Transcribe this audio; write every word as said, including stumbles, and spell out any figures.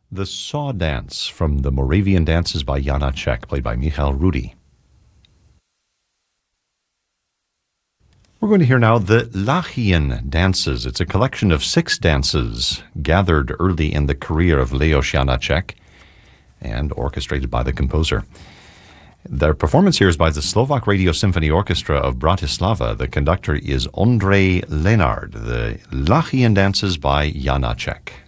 The Saw Dance from the Moravian Dances by Janacek, played by Michal Rudy. We're going to hear now the Lachian dances. It's a collection of six dances gathered early in the career of Leos Janacek and orchestrated by the composer. Their performance here is by the Slovak Radio Symphony Orchestra of Bratislava. The conductor is Ondrej Lenard. The Lachian dances by Janacek.